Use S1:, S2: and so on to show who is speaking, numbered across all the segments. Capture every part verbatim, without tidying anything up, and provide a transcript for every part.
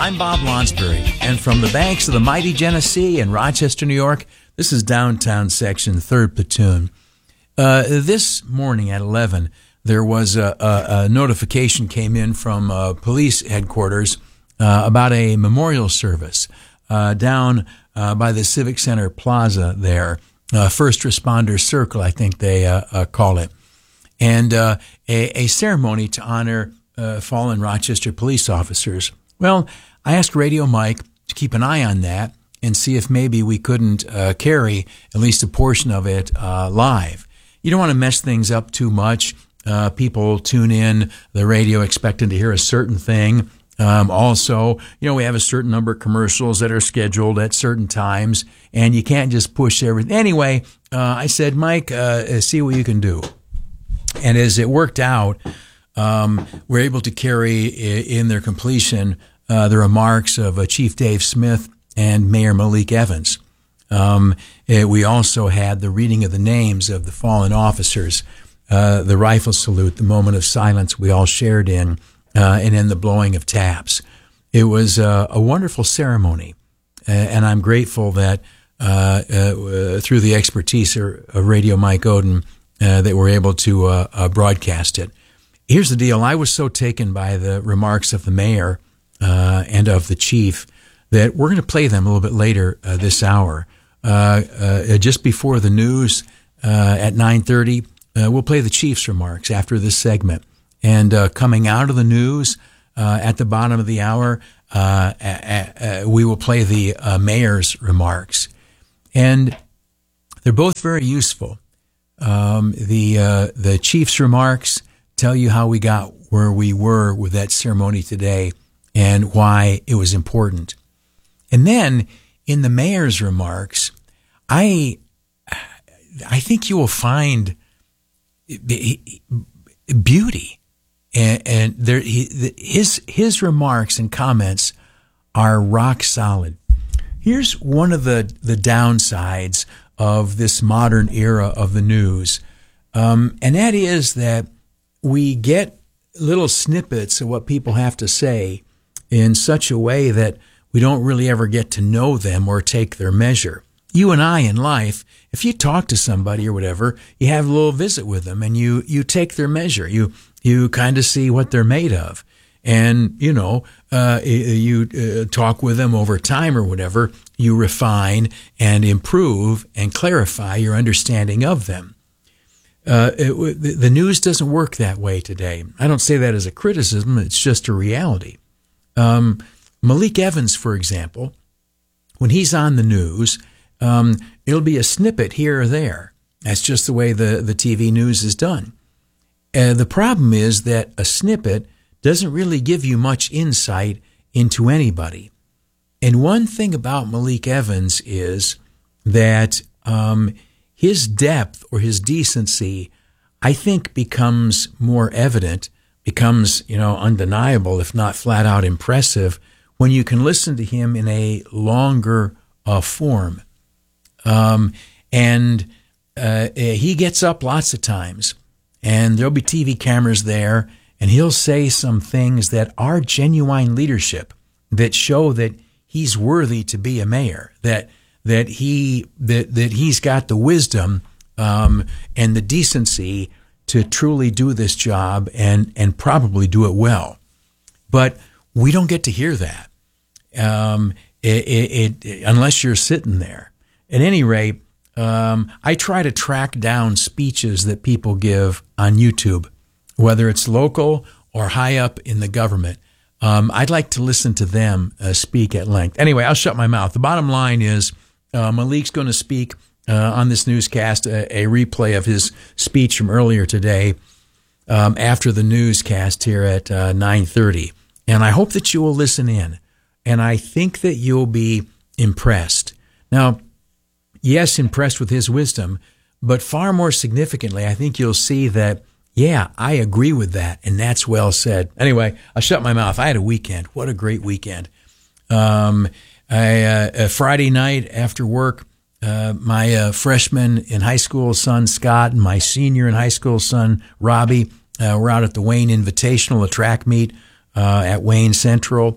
S1: I'm Bob Lonsbury, and from the banks of the mighty Genesee in Rochester, New York, this is Downtown Section, third Platoon. Uh, this morning at eleven, there was a, a, a notification came in from uh, police headquarters uh, about a memorial service uh, down uh, by the Civic Center Plaza there, uh, First Responder Circle, I think they uh, uh, call it, and uh, a, a ceremony to honor uh, fallen Rochester police officers. Well, I asked Radio Mike to keep an eye on that and see if maybe we couldn't uh, carry at least a portion of it uh, live. You don't want to mess things up too much. Uh, people tune in the radio expecting to hear a certain thing. Um, also, you know, we have a certain number of commercials that are scheduled at certain times, and you can't just push everything. Anyway, uh, I said, Mike, uh, see what you can do. And as it worked out, um, we're able to carry in their completion Uh, the remarks of uh, Chief Dave Smith and Mayor Malik Evans. Um, it, we also had the reading of the names of the fallen officers, uh, the rifle salute, the moment of silence we all shared in, uh, and then the blowing of taps. It was uh, a wonderful ceremony, uh, and I'm grateful that uh, uh, through the expertise of Radio Mike Oden, uh, that we're able to uh, uh, broadcast it. Here's the deal. I was so taken by the remarks of the mayor Uh, and of the chief, that we're going to play them a little bit later uh, this hour. Uh, uh, just before the news uh, at nine thirty, uh, we'll play the chief's remarks after this segment. And uh, coming out of the news uh, at the bottom of the hour, uh, uh, uh, we will play the uh, mayor's remarks. And they're both very useful. Um, the uh, the chief's remarks tell you how we got where we were with that ceremony today, and why it was important. And then in the mayor's remarks, I I think you will find beauty. And, and there, his his remarks and comments are rock solid. Here's one of the, the downsides of this modern era of the news, um, and that is that we get little snippets of what people have to say in such a way that we don't really ever get to know them or take their measure. You and I in life, if you talk to somebody or whatever, you have a little visit with them and you, you take their measure. You, you kind of see what they're made of. And, you know, uh, you uh, talk with them over time or whatever, you refine and improve and clarify your understanding of them. Uh, it, the news doesn't work that way today. I don't say that as a criticism. It's just a reality. Um, Malik Evans, for example, when he's on the news, um, it'll be a snippet here or there. That's just the way the, the T V news is done. Uh, the problem is that a snippet doesn't really give you much insight into anybody. And one thing about Malik Evans is that um, his depth or his decency, I think, becomes more evident, becomes, you know, undeniable, if not flat out impressive, when you can listen to him in a longer uh, form. Um, and uh, he gets up lots of times, and there'll be T V cameras there, and he'll say some things that are genuine leadership, that show that he's worthy to be a mayor, that that he that that he's got the wisdom um, and the decency to truly do this job and and probably do it well. But we don't get to hear that um, it, it, it, unless you're sitting there. At any rate, um, I try to track down speeches that people give on YouTube, whether it's local or high up in the government. Um, I'd like to listen to them uh, speak at length. Anyway, I'll shut my mouth. The bottom line is uh, Malik's going to speak uh, on this newscast, a, a replay of his speech from earlier today um, after the newscast here at uh, nine thirty. And I hope that you will listen in. And I think that you'll be impressed. Now, yes, impressed with his wisdom, but far more significantly, I think you'll see that, yeah, I agree with that, and that's well said. Anyway, I'll shut my mouth. I had a weekend. What a great weekend. Um, I, uh, Friday night after work, uh, my uh, freshman in high school son, Scott, and my senior in high school son, Robbie, uh, were out at the Wayne Invitational, a track meet uh, at Wayne Central.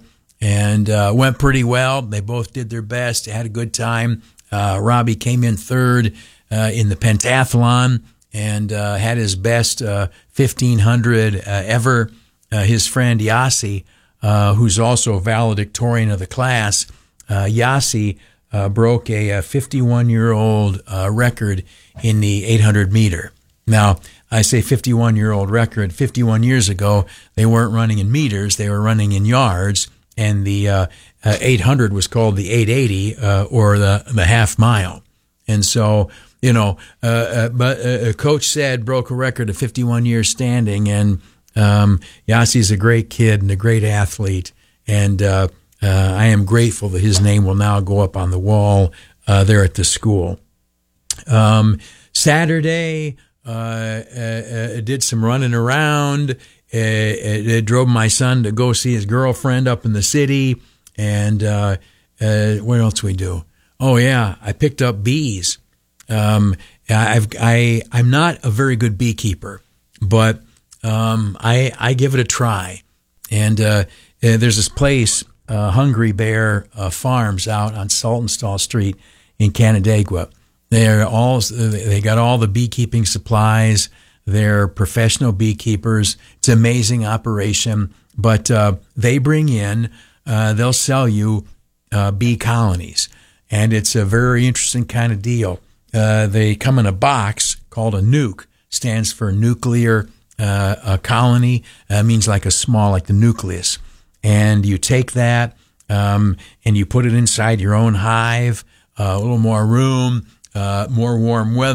S1: and uh, went pretty well. They both did their best, had a good time. Uh, Robbie came in third uh, in the pentathlon and uh, had his best uh, fifteen hundred uh, ever. Uh, his friend Yasi, uh, who's also a valedictorian of the class, uh, Yasi uh, broke a fifty-one-year-old uh, record in the eight hundred meter. Now, I say fifty-one-year-old record. fifty-one years ago, they weren't running in meters; they were running in yards, and the uh, uh, eight hundred was called the eight eighty uh, or the the half mile. And so, you know, uh, uh, but uh, a coach said broke a record of fifty-one years standing, and um, Yassi's a great kid and a great athlete, and uh, uh, I am grateful that his name will now go up on the wall uh, there at the school. Um, Saturday, uh, uh, uh, did some running around. Uh, uh, drove my son to go see his girlfriend up in the city, and uh, uh, what else we do? Oh yeah, I picked up bees. Um, I've I I'm not a very good beekeeper, but um, I I give it a try. And uh, uh, there's this place, uh, Hungry Bear uh, Farms, out on Saltonstall Street in Canandaigua. They're all they got all the beekeeping supplies. They're professional beekeepers. It's an amazing operation, but uh, they bring in, uh, they'll sell you uh, bee colonies, and it's a very interesting kind of deal. Uh, they come in a box called a nuke, stands for nuclear uh, a colony, uh, means like a small, like the nucleus. And you take that um, and you put it inside your own hive, uh, a little more room, uh, more warm weather.